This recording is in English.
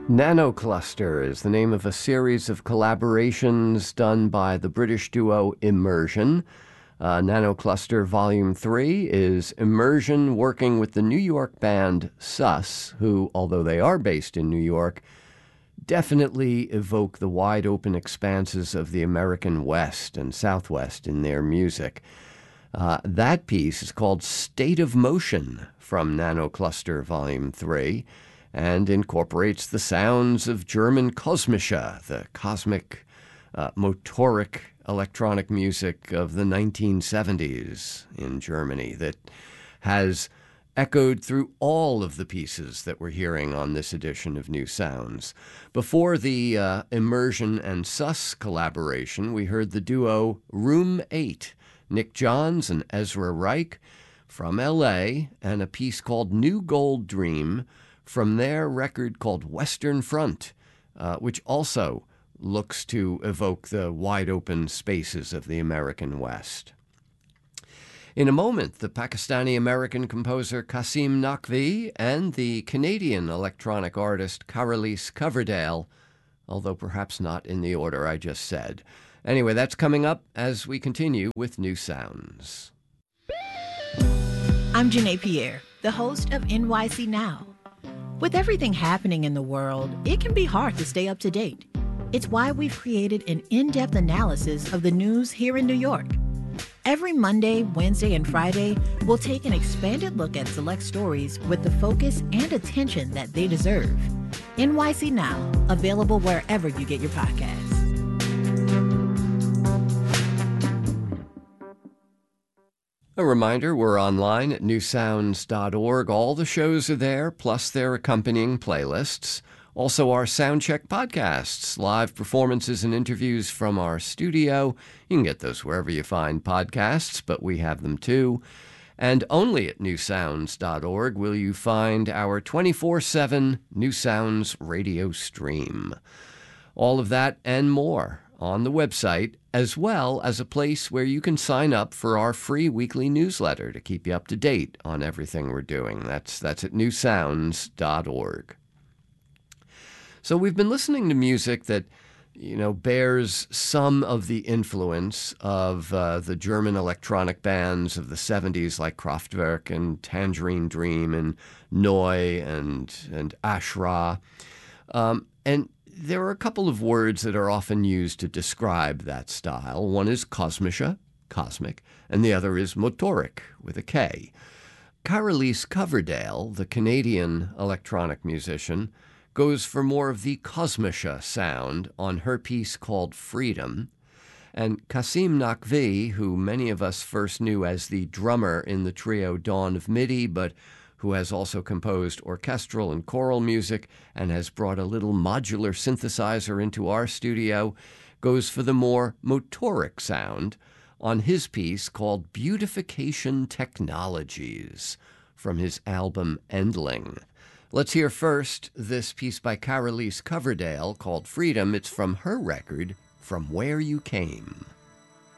Nanocluster is the name of a series of collaborations done by the British duo Immersion. Nanocluster Volume 3 is Immersion working with the New York band Sus, who, although they are based in New York, definitely evoke the wide-open expanses of the American West and Southwest in their music. That piece is called State of Motion from Nanocluster Volume 3 and incorporates the sounds of German Kosmische, the cosmic, motoric electronic music of the 1970s in Germany that has echoed through all of the pieces that we're hearing on this edition of New Sounds. Before the Immersion and Sus collaboration, we heard the duo Room 8, Nick Johns and Ezra Reich from L.A., and a piece called New Gold Dream from their record called Western Front, which also looks to evoke the wide-open spaces of the American West. In a moment, the Pakistani-American composer Kasim Naqvi and the Canadian electronic artist Carolise Coverdale, although perhaps not in the order I just said. Anyway, that's coming up as we continue with New Sounds. I'm Janae Pierre, the host of NYC Now. With everything happening in the world, it can be hard to stay up to date. It's why we've created an in-depth analysis of the news here in New York. Every Monday, Wednesday, and Friday, we'll take an expanded look at select stories with the focus and attention that they deserve. NYC Now, available wherever you get your podcasts. A reminder, we're online at newsounds.org. All the shows are there, plus their accompanying playlists. Also, our Soundcheck podcasts, live performances and interviews from our studio. You can get those wherever you find podcasts, but we have them too. And only at newsounds.org will you find our 24/7 New Sounds radio stream. All of that and more on the website, as well as a place where you can sign up for our free weekly newsletter to keep you up to date on everything we're doing. That's at newsounds.org. So we've been listening to music that, bears some of the influence of the German electronic bands of the 70s like Kraftwerk and Tangerine Dream and Neu and Ashra. And there are a couple of words that are often used to describe that style. One is Kosmische, cosmic, and the other is motoric, with a K. Carolise Coverdale, the Canadian electronic musician, goes for more of the Kosmische sound on her piece called Freedom. And Kasim Naqvi, who many of us first knew as the drummer in the trio Dawn of MIDI, but who has also composed orchestral and choral music and has brought a little modular synthesizer into our studio, goes for the more motoric sound on his piece called Beautification Technologies from his album Endling. Let's hear first this piece by Carolise Coverdale called Freedom. It's from her record, From Where You Came.